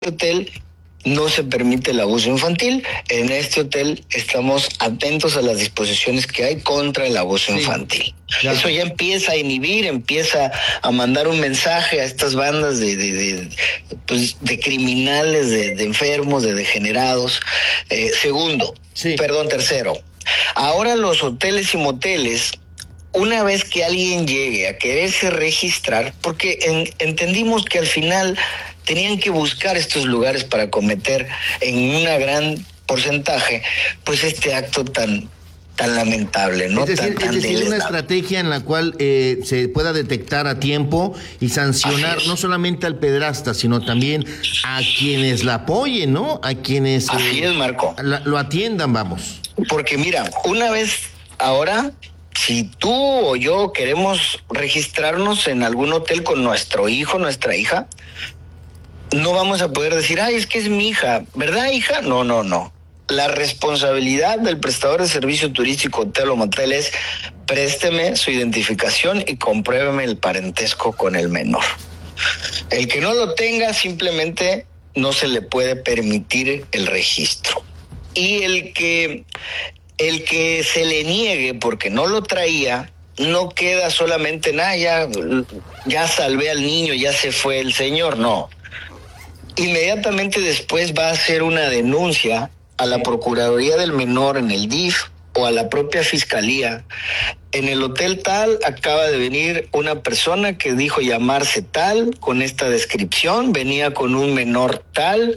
hotel no se permite el abuso infantil. En este hotel estamos atentos a las disposiciones que hay contra el abuso infantil. Ya. Eso ya empieza a inhibir, empieza a mandar un mensaje a estas bandas de criminales, de enfermos, de degenerados. Tercero, ahora los hoteles y moteles, una vez que alguien llegue a quererse registrar, porque entendimos que al final tenían que buscar estos lugares para cometer en un gran porcentaje, pues este acto tan lamentable, ¿no? Es decir, una estrategia en la cual se pueda detectar a tiempo y sancionar no solamente al pederasta, sino también a quienes la apoyen, ¿no? A quienes Así es, Marco. Lo atiendan, vamos. Porque mira, una vez ahora, si tú o yo queremos registrarnos en algún hotel con nuestro hijo, nuestra hija, no vamos a poder decir, es que es mi hija, ¿verdad, hija? No. La responsabilidad del prestador de servicio turístico, hotel o motel es: présteme su identificación y compruébeme el parentesco con el menor. El que no lo tenga, simplemente no se le puede permitir el registro. Y el que se le niegue porque no lo traía, no queda solamente ya salvé al niño, ya se fue el señor, no. Inmediatamente después va a hacer una denuncia a la Procuraduría del Menor en el DIF o a la propia Fiscalía. En el hotel tal acaba de venir una persona que dijo llamarse tal, con esta descripción, venía con un menor tal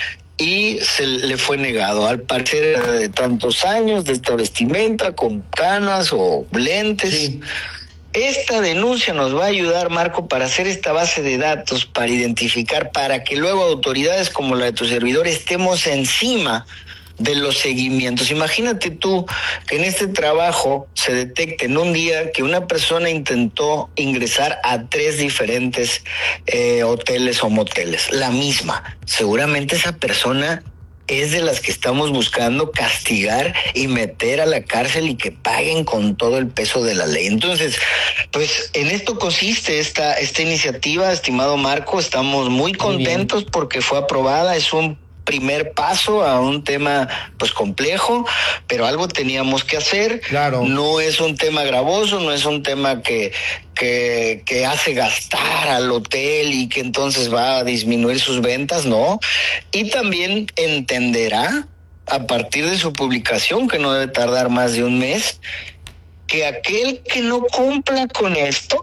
y se le fue negado. Al parecer era de tantos años, de esta vestimenta, con canas o lentes. Sí. Esta denuncia nos va a ayudar, Marco, para hacer esta base de datos, para identificar, para que luego autoridades como la de tu servidor estemos encima de los seguimientos. Imagínate tú que en este trabajo se detecte en un día que una persona intentó ingresar a 3 diferentes hoteles o moteles, la misma. Seguramente esa persona es de las que estamos buscando castigar y meter a la cárcel y que paguen con todo el peso de la ley. Entonces, pues en esto consiste esta iniciativa, estimado Marco. Estamos muy contentos porque fue aprobada. Es un primer paso a un tema pues complejo, pero algo teníamos que hacer. Claro. No es un tema gravoso, no es un tema que hace gastar al hotel y que entonces va a disminuir sus ventas, no. Y también entenderá a partir de su publicación, que no debe tardar más de un mes, que aquel que no cumpla con esto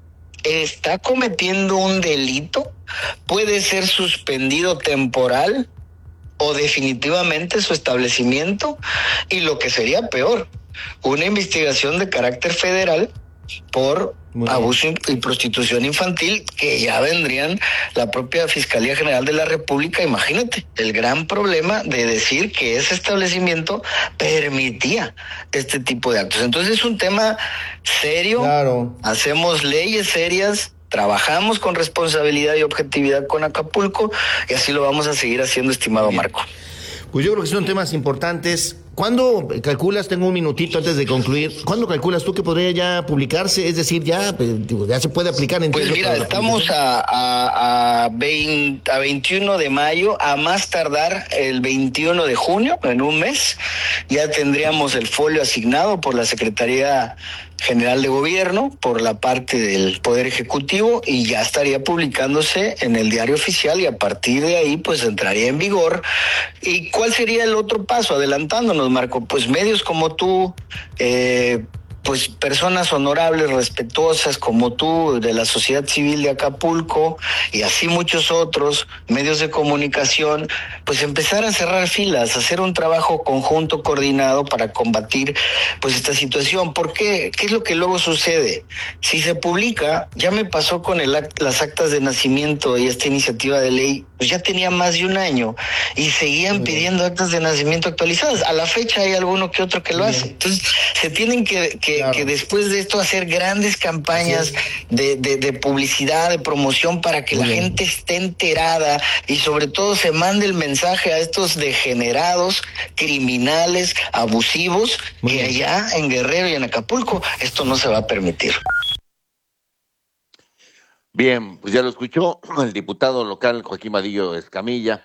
está cometiendo un delito, puede ser suspendido temporal o definitivamente su establecimiento, y lo que sería peor, una investigación de carácter federal por abuso y prostitución infantil, que ya vendrían la propia Fiscalía General de la República. Imagínate el gran problema de decir que ese establecimiento permitía este tipo de actos. Entonces es un tema serio. Claro. Hacemos leyes serias, trabajamos con responsabilidad y objetividad con Acapulco, y así lo vamos a seguir haciendo, estimado Marco. Pues yo creo que son temas importantes. ¿Cuándo calculas, tengo un minutito antes de concluir, cuándo calculas tú que podría ya publicarse? Es decir, ya se puede aplicar en Pues mira, estamos a 21 de mayo, a más tardar el 21 de junio, en un mes, ya tendríamos el folio asignado por la Secretaría General de Gobierno, por la parte del Poder Ejecutivo, y ya estaría publicándose en el Diario Oficial, y a partir de ahí pues entraría en vigor. ¿Y cuál sería el otro paso? Adelantándonos, Marco, pues medios como tú, pues personas honorables, respetuosas como tú, de la sociedad civil de Acapulco, y así muchos otros medios de comunicación, pues empezar a cerrar filas, hacer un trabajo conjunto, coordinado, para combatir pues esta situación. ¿Por qué? ¿Qué es lo que luego sucede? Si se publica, ya me pasó con las actas de nacimiento y esta iniciativa de ley, pues ya tenía más de un año y seguían pidiendo actas de nacimiento actualizadas. A la fecha hay alguno que otro que lo hace. Entonces se tienen que después de esto hacer grandes campañas de publicidad, de promoción, para que la gente esté enterada y sobre todo se mande el mensaje a estos degenerados, criminales, abusivos, que allá en Guerrero y en Acapulco esto no se va a permitir. Bien, pues ya lo escuchó el diputado local Joaquín Vadillo Escamilla.